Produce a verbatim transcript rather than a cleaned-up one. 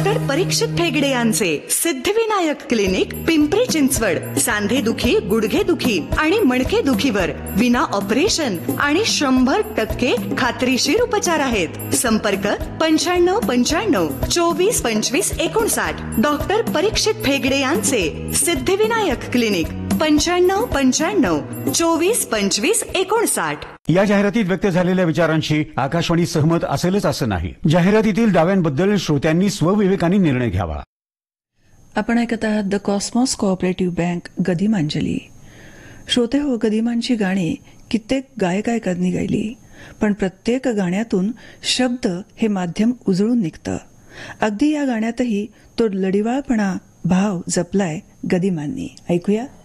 Doctor परीक्षित फेगडे यांचे Siddhivinayak clinic, Pimpri Chinchwad. सांधेदुखी, गुडघेदुखी आणि मणकेदुखीवर विना ऑपरेशन आणि शंभर टक्के खात्रीशीर उपचार आहेत. संपर्क पंच्याण्णव पंच्याण्णव चोवीस पंचवीस एकोणसाठ. डॉक्टर परीक्षित फेगडे यांचे सिद्धिविनायक क्लिनिक, पंच्याण्णव पंच्याण्णव चोवीस पंचवीस एकोणसाठ. या जाहिरातीत व्यक्त झालेल्या विचारांशी आकाशवाणी सहमत असेलच असं नाही. जाहिरातीतील दाव्यांबद्दल श्रोत्यांनी स्वविवेकाने निर्णय घ्यावा. आपण ऐकत आहात द कॉस्मॉस कोऑपरेटिव्ह बँक गदिमांजली. श्रोते हो, गदिमांची गाणी कित्येक गायकायकांनी गायली, पण प्रत्येक गाण्यातून शब्द हे माध्यम उजळून निघतं. अगदी या गाण्यातही तो लढिवाळपणा भाव जपलाय गदिमांनी. ऐकूया.